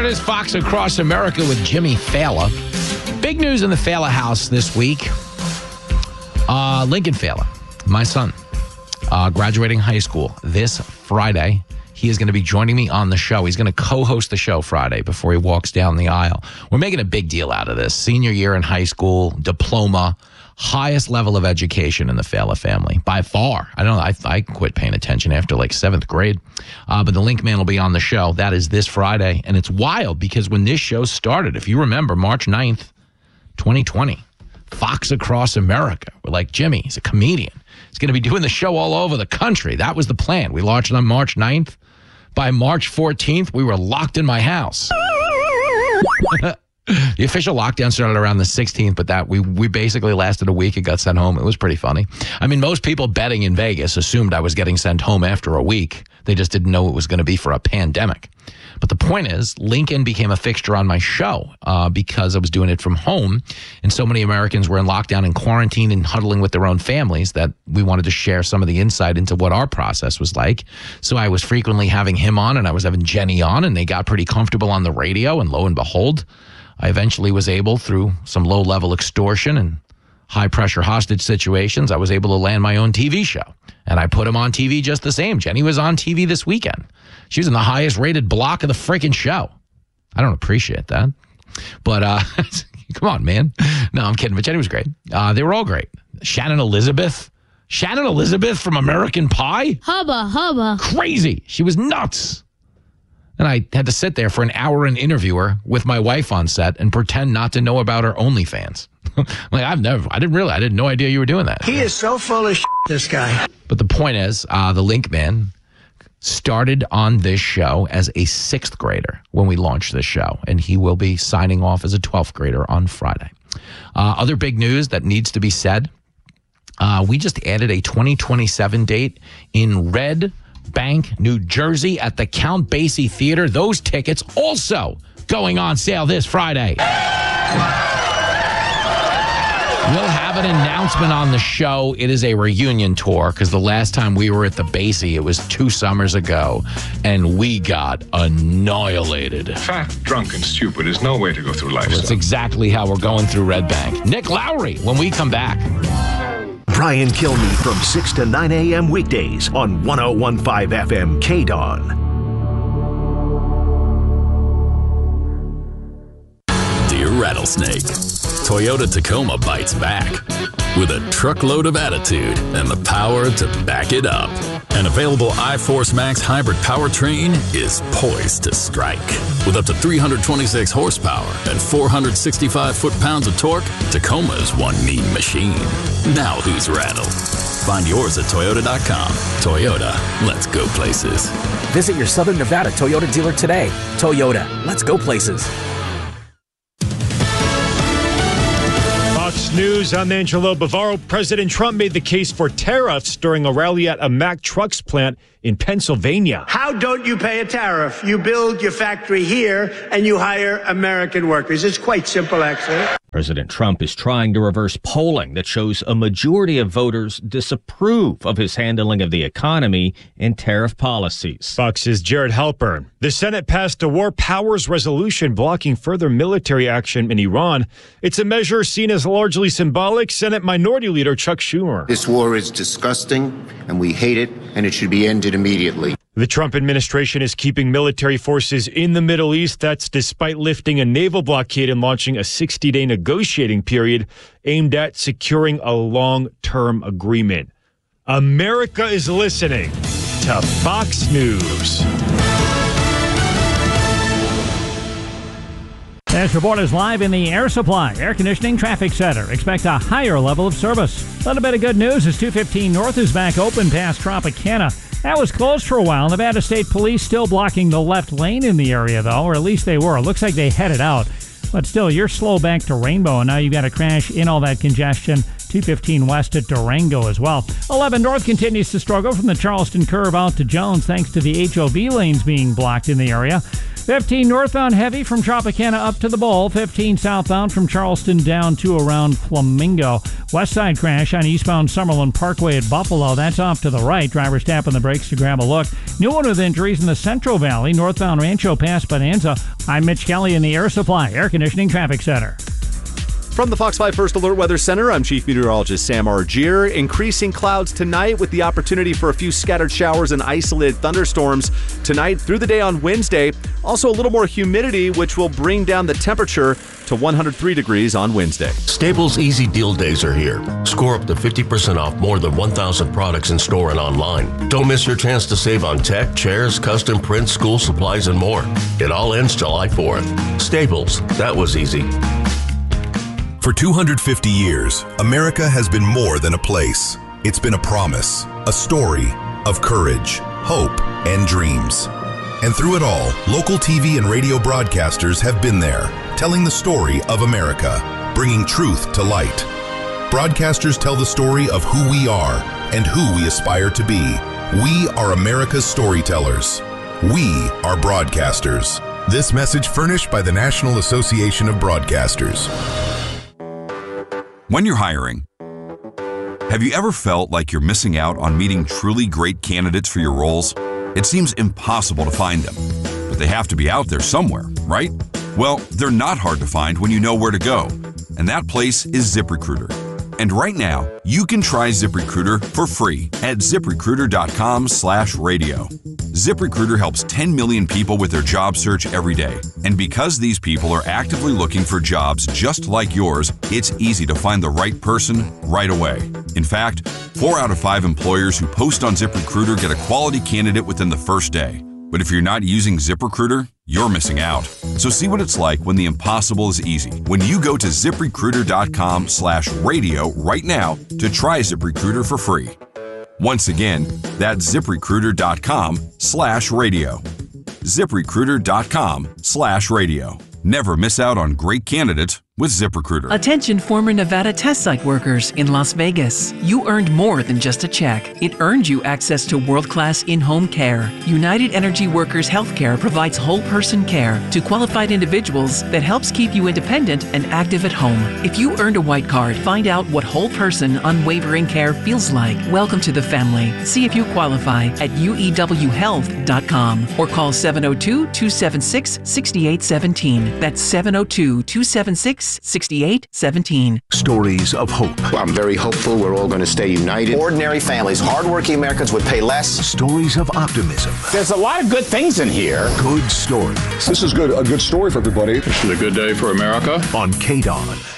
it is, Fox Across America with Jimmy Fallon. Big news in the Fallon house this week. Lincoln Fallon, my son, graduating high school this Friday. He is going to be joining me on the show. He's going to co-host the show Friday before he walks down the aisle. We're making a big deal out of this. Senior year in high school, diploma, highest level of education in the Fallon family by far. I don't know. I quit paying attention after like 7th grade. But the Link Man will be on the show. That is this Friday. And it's wild because when this show started, if you remember, March 9th, 2020, Fox Across America. We're like, Jimmy, he's a comedian. He's going to be doing the show all over the country. That was the plan. We launched on March 9th. By March 14th, we were locked in my house. The official lockdown started around the 16th, but we basically lasted a week and got sent home. It was pretty funny. I mean, most people betting in Vegas assumed I was getting sent home after a week. They just didn't know it was going to be for a pandemic. But the point is, Lincoln became a fixture on my show because I was doing it from home. And so many Americans were in lockdown and quarantine and huddling with their own families that we wanted to share some of the insight into what our process was like. So I was frequently having him on and I was having Jenny on, and they got pretty comfortable on the radio. And lo and behold, I eventually was able, through some low-level extortion and high-pressure hostage situations, I was able to land my own TV show. And I put him on TV just the same. Jenny was on TV this weekend. She was in the highest-rated block of the freaking show. I don't appreciate that. But, come on, man. No, I'm kidding. But Jenny was great. They were all great. Shannon Elizabeth from American Pie. Hubba, hubba. Crazy. She was nuts. And I had to sit there for an hour and interview her with my wife on set and pretend not to know about her OnlyFans. Like, I had no idea you were doing that. He is so full of shit, this guy. But the point is, the Link Man started on this show as a 6th grader when we launched this show, and he will be signing off as a 12th grader on Friday. Other big news that needs to be said, we just added a 2027 date in Red Bank, New Jersey at the Count Basie Theater. Those tickets also going on sale this Friday. We'll have an announcement on the show. It is a reunion tour because the last time we were at the Basie, it was 2 summers ago, and we got annihilated. Fat, drunk, and stupid is no way to go through life. That's exactly how we're going through Red Bank. Nick Lowry, when we come back. Brian Kilmeade from 6 to 9 a.m. weekdays on 101.5 FM KDON. Dear Rattlesnake, Toyota Tacoma bites back with a truckload of attitude and the power to back it up. An available iForce Max hybrid powertrain is poised to strike. With up to 326 horsepower and 465 foot-pounds of torque, Tacoma is one mean machine. Now who's rattled? Find yours at Toyota.com. Toyota, let's go places. Visit your Southern Nevada Toyota dealer today. Toyota, let's go places. Fox News, I'm Angelo Bavaro. President Trump made the case for tariffs during a rally at a Mack Trucks plant in Pennsylvania. How don't you pay a tariff? You build your factory here and you hire American workers. It's quite simple, actually. President Trump is trying to reverse polling that shows a majority of voters disapprove of his handling of the economy and tariff policies. Fox's Jared Halpern. The Senate passed a war powers resolution blocking further military action in Iran. It's a measure seen as largely symbolic. Senate Minority Leader Chuck Schumer. This war is disgusting, and we hate it, and it should be ended immediately. The Trump administration is keeping military forces in the Middle East. That's despite lifting a naval blockade and launching a 60-day negotiating period aimed at securing a long-term agreement. America is listening to Fox News. National Borders live in the Air Supply Air Conditioning Traffic Center. Expect a higher level of service. A little bit of good news as 215 North is back open past Tropicana. That was closed for a while. Nevada State Police still blocking the left lane in the area, though, or at least they were. It looks like they headed out. But still, you're slow back to Rainbow, and now you've got a crash in all that congestion. 215 west at Durango as well. 11 North continues to struggle from the Charleston curve out to Jones thanks to the HOV lanes being blocked in the area. 15 northbound heavy from Tropicana up to the Bowl. 15 southbound from Charleston down to around Flamingo. West side crash on eastbound Summerlin Parkway at Buffalo. That's off to the right. Drivers tapping the brakes to grab a look. New one with injuries in the Central Valley. Northbound Rancho past Bonanza. I'm Mitch Kelly in the Air Supply Air Conditioning Traffic Center. From the Fox 5 First Alert Weather Center, I'm Chief Meteorologist Sam Argier. Increasing clouds tonight with the opportunity for a few scattered showers and isolated thunderstorms tonight through the day on Wednesday. Also a little more humidity, which will bring down the temperature to 103 degrees on Wednesday. Staples Easy Deal Days are here. Score up to 50% off more than 1,000 products in store and online. Don't miss your chance to save on tech, chairs, custom prints, school supplies, and more. It all ends July 4th. Staples, that was easy. For 250 years, America has been more than a place. It's been a promise, a story of courage, hope, and dreams. And through it all, local TV and radio broadcasters have been there, telling the story of America, bringing truth to light. Broadcasters tell the story of who we are and who we aspire to be. We are America's storytellers. We are broadcasters. This message furnished by the National Association of Broadcasters. When you're hiring, have you ever felt like you're missing out on meeting truly great candidates for your roles? It seems impossible to find them, but they have to be out there somewhere, right? Well, they're not hard to find when you know where to go, and that place is ZipRecruiter. And right now, you can try ZipRecruiter for free at ZipRecruiter.com/radio. ZipRecruiter helps 10 million people with their job search every day. And because these people are actively looking for jobs just like yours, it's easy to find the right person right away. In fact, 4 out of 5 employers who post on ZipRecruiter get a quality candidate within the first day. But if you're not using ZipRecruiter, you're missing out. So see what it's like when the impossible is easy. When you go to ZipRecruiter.com/radio right now to try ZipRecruiter for free. Once again, that's ZipRecruiter.com/radio. ZipRecruiter.com/radio. Never miss out on great candidates with ZipRecruiter. Attention former Nevada test site workers in Las Vegas. You earned more than just a check. It earned you access to world-class in-home care. United Energy Workers Healthcare provides whole-person care to qualified individuals that helps keep you independent and active at home. If you earned a white card, find out what whole-person, unwavering care feels like. Welcome to the family. See if you qualify at uewhealth.com or call 702-276-6817. That's 702-276-6817. Stories of hope. Well, I'm very hopeful we're all going to stay united. Ordinary families, hardworking Americans would pay less. Stories of optimism. There's a lot of good things in here. Good stories. This is good. A good story for everybody. This is a good day for America. On KDON.